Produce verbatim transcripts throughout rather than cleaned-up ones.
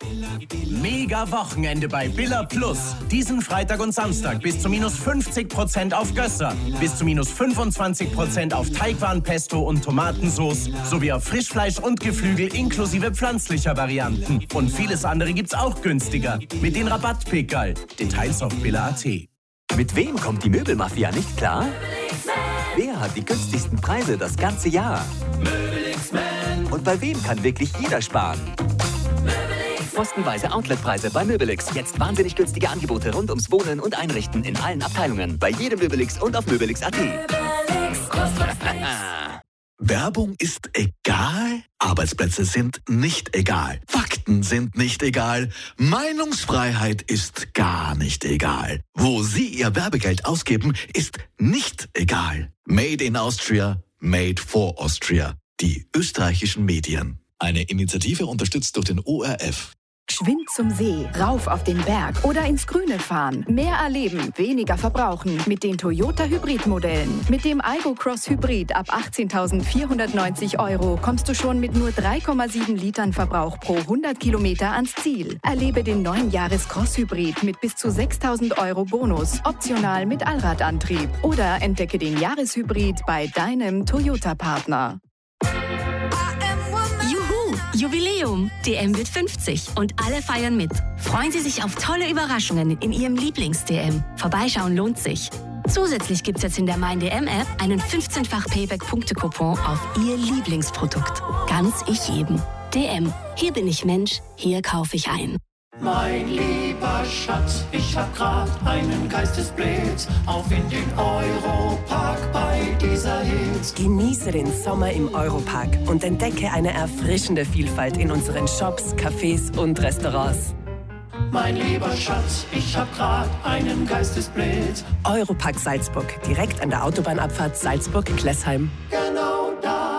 Mega Wochenende bei Billa Plus. Diesen Freitag und Samstag bis zu minus fünfzig Prozent auf Gösser, bis zu minus fünfundzwanzig Prozent auf Teigwaren-Pesto und Tomatensauce sowie auf Frischfleisch und Geflügel inklusive pflanzlicher Varianten. Und vieles andere gibt's auch günstiger. Mit den Rabattpickerl. Details auf billa punkt at. Mit wem kommt die Möbelmafia nicht klar? Wer hat die günstigsten Preise das ganze Jahr? Und bei wem kann wirklich jeder sparen? Postenweise Outletpreise bei Möbelix. Jetzt wahnsinnig günstige Angebote rund ums Wohnen und Einrichten in allen Abteilungen. Bei jedem Möbelix und auf möbelix punkt at. Werbung ist egal, Arbeitsplätze sind nicht egal, Fakten sind nicht egal, Meinungsfreiheit ist gar nicht egal. Wo Sie Ihr Werbegeld ausgeben, ist nicht egal. Made in Austria, made for Austria. Die österreichischen Medien. Eine Initiative unterstützt durch den O R F. Geschwind zum See, rauf auf den Berg oder ins Grüne fahren. Mehr erleben, weniger verbrauchen mit den Toyota Hybrid-Modellen. Mit dem Aygo Cross Hybrid ab achtzehntausendvierhundertneunzig Euro kommst du schon mit nur drei Komma sieben Litern Verbrauch pro hundert Kilometer ans Ziel. Erlebe den neuen Jahres Cross Hybrid mit bis zu sechstausend Euro Bonus, optional mit Allradantrieb. Oder entdecke den Jahreshybrid bei deinem Toyota-Partner. Jubiläum! D M wird fünfzig und alle feiern mit. Freuen Sie sich auf tolle Überraschungen in Ihrem Lieblings-D M. Vorbeischauen lohnt sich. Zusätzlich gibt's jetzt in der Mein D M-App einen fünfzehnfach Payback-Punkte-Coupon auf Ihr Lieblingsprodukt. Ganz ich jedem. D M. Hier bin ich Mensch, hier kaufe ich ein. Mein lieber Schatz, ich hab grad einen Geistesblitz auf in den Europark bei dieser Hitze. Genieße den Sommer im Europark und entdecke eine erfrischende Vielfalt in unseren Shops, Cafés und Restaurants. Mein lieber Schatz, ich hab grad einen Geistesblitz. Europark Salzburg, direkt an der Autobahnabfahrt Salzburg-Klessheim. Genau da.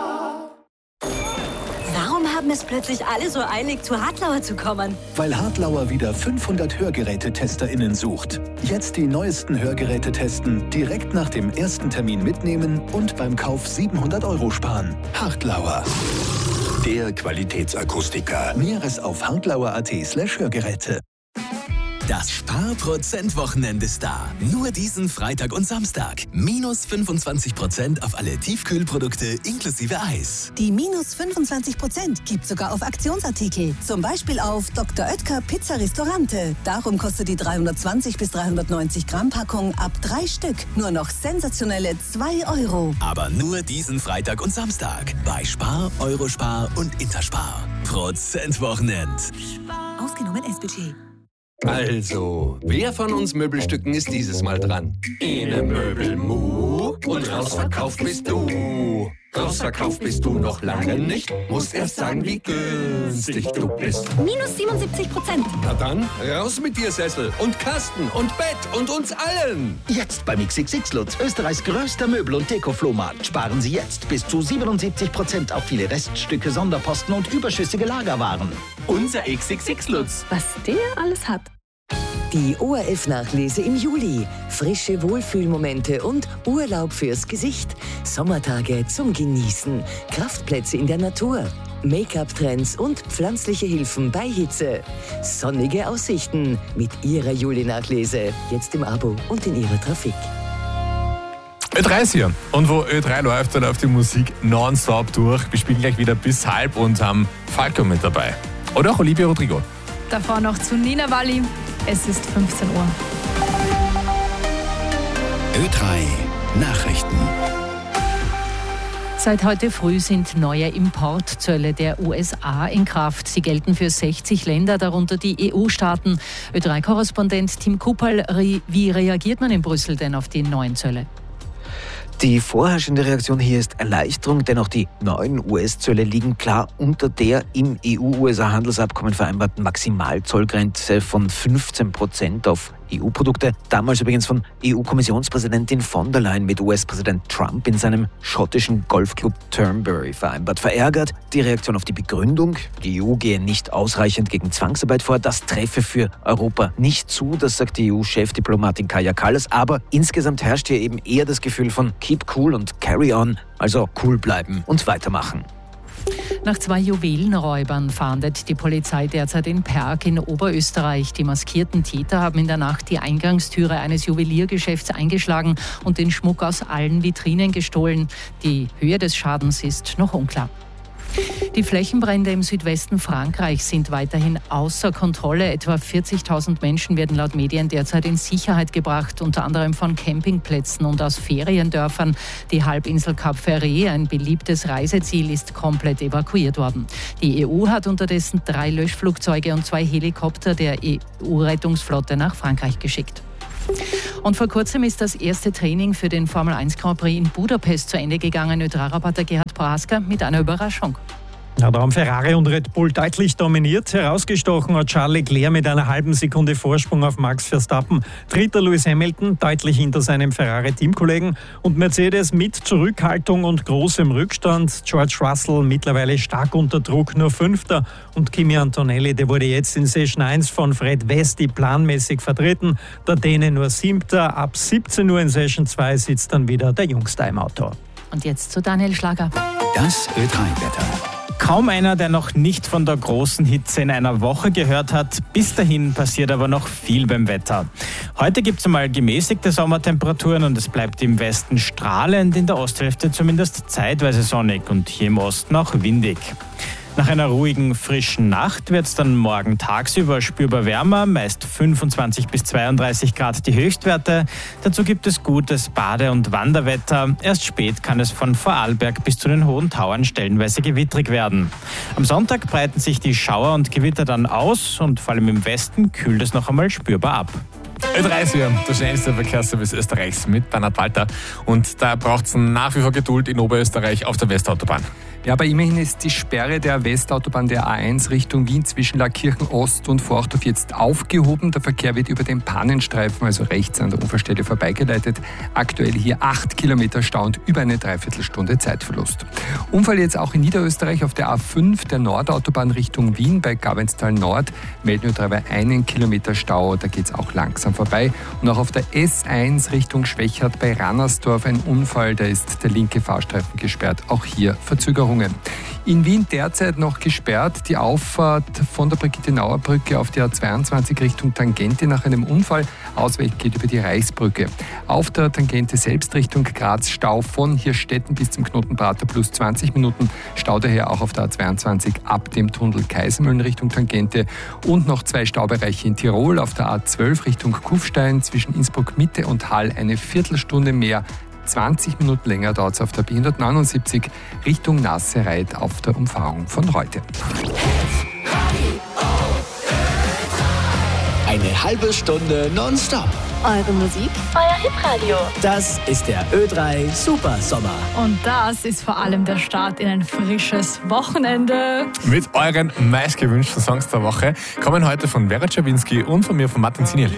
Warum haben es plötzlich alle so eilig, zu Hartlauer zu kommen? Weil Hartlauer wieder fünfhundert HörgerätetesterInnen sucht. Jetzt die neuesten Hörgeräte testen, direkt nach dem ersten Termin mitnehmen und beim Kauf siebenhundert Euro sparen. Hartlauer. Der Qualitätsakustiker. Näheres auf hartlauer punkt at slash Hörgeräte. Das Sparprozent-Wochenende ist da. Nur diesen Freitag und Samstag. Minus fünfundzwanzig Prozent auf alle Tiefkühlprodukte inklusive Eis. Die minus fünfundzwanzig Prozent gibt sogar auf Aktionsartikel. Zum Beispiel auf Doktor Oetker Pizza Ristorante. Darum kostet die dreihundertzwanzig bis dreihundertneunzig Gramm Packung ab drei Stück nur noch sensationelle zwei Euro. Aber nur diesen Freitag und Samstag. Bei Spar, Eurospar und Interspar. Prozent-Wochenend. Ausgenommen S-Budget. Also, wer von uns Möbelstücken ist dieses Mal dran? Ene Möbelmu und rausverkauft bist du. Rausverkauft bist du noch lange nicht. Musst erst sagen, wie günstig du bist. Minus siebenundsiebzig Prozent. Na dann, raus mit dir Sessel und Kasten und Bett und uns allen. Jetzt beim X X X Lutz, Österreichs größter Möbel- und Deko-Flohmarkt. Sparen Sie jetzt bis zu siebenundsiebzig Prozent auf viele Reststücke, Sonderposten und überschüssige Lagerwaren. Unser X X X Lutz. Was der alles hat. Die O R F-Nachlese im Juli. Frische Wohlfühlmomente und Urlaub fürs Gesicht. Sommertage zum Genießen. Kraftplätze in der Natur. Make-up-Trends und pflanzliche Hilfen bei Hitze. Sonnige Aussichten mit Ihrer Juli-Nachlese. Jetzt im Abo und in Ihrer Trafik. Ö drei ist hier. Und wo Ö drei läuft, da läuft die Musik nonstop durch. Wir spielen gleich wieder bis halb und haben Falco mit dabei. Oder auch Olivia Rodrigo. Davor noch zu Nina Walli. Es ist fünfzehn Uhr. Ö drei Nachrichten. Seit heute früh sind neue Importzölle der U S A in Kraft. Sie gelten für sechzig Länder, darunter die E U-Staaten. Ö drei Korrespondent Tim Kupal, wie reagiert man in Brüssel denn auf die neuen Zölle? Die vorherrschende Reaktion hier ist Erleichterung, denn auch die neuen U S-Zölle liegen klar unter der im E U-U S A-Handelsabkommen vereinbarten Maximalzollgrenze von fünfzehn Prozent auf E U-Produkte. Damals übrigens von E U-Kommissionspräsidentin von der Leyen mit U S-Präsident Trump in seinem schottischen Golfclub Turnberry vereinbart. Verärgert die Reaktion auf die Begründung, die E U gehe nicht ausreichend gegen Zwangsarbeit vor. Das treffe für Europa nicht zu, das sagt die E U-Chefdiplomatin Kaja Kallas. Aber insgesamt herrscht hier eben eher das Gefühl von Keep cool und carry on, also cool bleiben und weitermachen. Nach zwei Juwelenräubern fahndet die Polizei derzeit in Perg in Oberösterreich. Die maskierten Täter haben in der Nacht die Eingangstüre eines Juweliergeschäfts eingeschlagen und den Schmuck aus allen Vitrinen gestohlen. Die Höhe des Schadens ist noch unklar. Die Flächenbrände im Südwesten Frankreichs sind weiterhin außer Kontrolle. Etwa vierzigtausend Menschen werden laut Medien derzeit in Sicherheit gebracht, unter anderem von Campingplätzen und aus Feriendörfern. Die Halbinsel Cap Ferret, ein beliebtes Reiseziel, ist komplett evakuiert worden. Die E U hat unterdessen drei Löschflugzeuge und zwei Helikopter der E U-Rettungsflotte nach Frankreich geschickt. Und vor kurzem ist das erste Training für den Formel eins Grand Prix in Budapest zu Ende gegangen. Ö drei Reporter Gerhard Prasker mit einer Überraschung. Ja, da haben Ferrari und Red Bull deutlich dominiert. Herausgestochen hat Charles Leclerc mit einer halben Sekunde Vorsprung auf Max Verstappen. Dritter Lewis Hamilton, deutlich hinter seinem Ferrari-Teamkollegen. Und Mercedes mit Zurückhaltung und großem Rückstand. George Russell mittlerweile stark unter Druck, nur Fünfter. Und Kimi Antonelli, der wurde jetzt in Session eins von Fred Vesti planmäßig vertreten. Der Däne nur Siebter. Ab siebzehn Uhr in Session zwei sitzt dann wieder der Jungster im Auto. Und jetzt zu Daniel Schlager. Das Ö drei Wetter. Kaum einer, der noch nicht von der großen Hitze in einer Woche gehört hat. Bis dahin passiert aber noch viel beim Wetter. Heute gibt es einmal gemäßigte Sommertemperaturen und es bleibt im Westen strahlend, in der Osthälfte zumindest zeitweise sonnig und hier im Osten auch windig. Nach einer ruhigen, frischen Nacht wird es dann morgen tagsüber spürbar wärmer, meist fünfundzwanzig bis zweiunddreißig Grad die Höchstwerte. Dazu gibt es gutes Bade- und Wanderwetter. Erst spät kann es von Vorarlberg bis zu den Hohen Tauern stellenweise gewittrig werden. Am Sonntag breiten sich die Schauer und Gewitter dann aus und vor allem im Westen kühlt es noch einmal spürbar ab. Ö drei ist hier, der schnellste Verkehrsservice Österreichs mit Bernhard Walter. Und da braucht es nach wie vor Geduld in Oberösterreich auf der Westautobahn. Ja, aber immerhin ist die Sperre der Westautobahn der A eins Richtung Wien zwischen Lackirchen Ost und Forchdorf jetzt aufgehoben. Der Verkehr wird über den Pannenstreifen, also rechts an der Unfallstelle, vorbeigeleitet. Aktuell hier acht Kilometer Stau und über eine Dreiviertelstunde Zeitverlust. Unfall jetzt auch in Niederösterreich auf der A fünf der Nordautobahn Richtung Wien bei Gabenstal Nord. Melden wir dabei einen Kilometer Stau, da geht es auch langsam vorbei. Und auch auf der S eins Richtung Schwächert bei Rannersdorf ein Unfall, da ist der linke Fahrstreifen gesperrt. Auch hier Verzögerung. In Wien derzeit noch gesperrt die Auffahrt von der Brigitte-Nauer-Brücke auf die A zweiundzwanzig Richtung Tangente nach einem Unfall. Ausweg geht über die Reichsbrücke. Auf der Tangente selbst Richtung Graz Stau von Hirstetten bis zum Knoten Prater plus zwanzig Minuten. Stau daher auch auf der A zweiundzwanzig ab dem Tunnel Kaisermühlen Richtung Tangente. Und noch zwei Staubereiche in Tirol auf der A zwölf Richtung Kufstein zwischen Innsbruck Mitte und Hall eine Viertelstunde mehr. zwanzig Minuten länger dauert es auf der B hundertneunundsiebzig Richtung Nassereit auf der Umfahrung von Reute. Eine halbe Stunde nonstop. Eure Musik, euer Hitradio. Das ist der Ö drei Super Sommer. Und das ist vor allem der Start in ein frisches Wochenende. Mit euren meistgewünschten Songs der Woche kommen heute von Vera Czerwinski und von mir, von Martin Ziniel.